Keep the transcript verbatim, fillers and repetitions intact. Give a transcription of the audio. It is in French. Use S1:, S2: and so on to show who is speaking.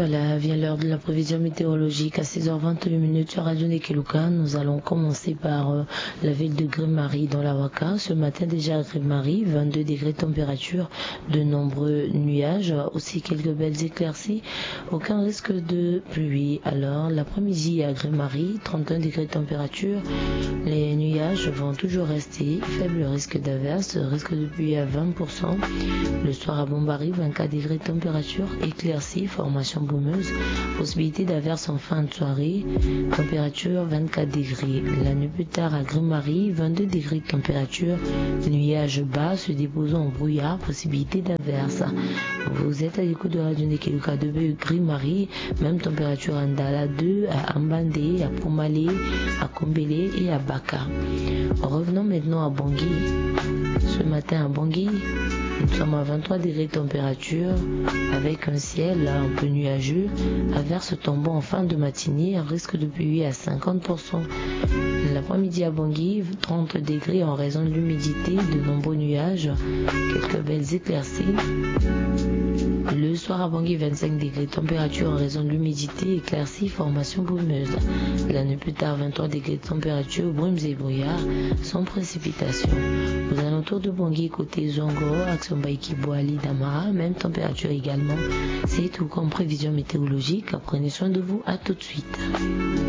S1: voilà, vient l'heure de la prévision météorologique à six heures vingt-et-une minutes sur Radio Nekeluka. Nous allons commencer par euh, la ville de Grimari dans la Waka. Ce matin déjà à Grimari, vingt-deux degrés de température, de nombreux nuages, aussi quelques belles éclaircies, aucun risque de pluie. Alors l'après-midi à Grimari, trente et un degrés de température, les nuages vont toujours rester, faible risque d'averse, risque de pluie à vingt pour cent. Le soir à Bombari, vingt-quatre degrés de température, éclaircie, formation brumeuse, possibilité d'averse en fin de soirée, température vingt-quatre degrés. La nuit plus tard à Grimari, vingt-deux degrés de température, nuages bas se déposant en brouillard, possibilité d'averse. Vous êtes à l'écoute de Radio Nekeluka de Grimari, même température à Ndala deux, à Ambandé, à Pomalé, à Kombélé et à Baka. Revenons maintenant à Bangui. Ce matin à Bangui, nous sommes à vingt-trois degrés de température avec un ciel un peu nuageux, averse tombant en fin de matinée, un risque de pluie à cinquante pour cent. L'après-midi à Bangui, trente degrés en raison de l'humidité, de nombreux nuages, quelques belles éclaircies. Le soir à Bangui, vingt-cinq degrés de température en raison de l'humidité, éclaircie, formation brumeuse. La nuit plus tard, vingt-trois degrés de température, brumes et brouillards, sans précipitation. Aux alentours de Bangui, côté Zongo, Action Baiki, Boali, Damara, même température également. C'est tout comme prévision météorologique. Prenez soin de vous, à tout de suite.